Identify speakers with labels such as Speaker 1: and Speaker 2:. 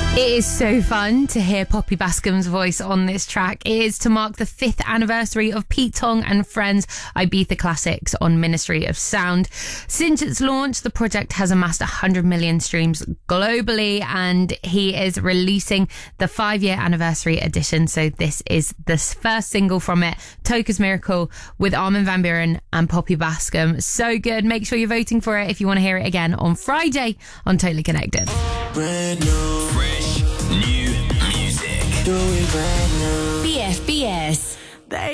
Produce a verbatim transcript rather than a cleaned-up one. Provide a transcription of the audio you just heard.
Speaker 1: It is so fun to hear Poppy Bascom's voice on this track. It is to mark the fifth anniversary of Pete Tong and Friends Ibiza Classics on Ministry of Sound. Since its launch, the project has amassed one hundred million streams globally, and he is releasing the five-year anniversary edition. So this is the first single from it, Toka's Miracle, with Armin van Buuren and Poppy Bascom. So good. Make sure you're voting for it if you want to hear it again on Friday on Totally Connected.
Speaker 2: Brand new,
Speaker 3: Fresh new music.
Speaker 2: do it brand new.
Speaker 4: B F B S.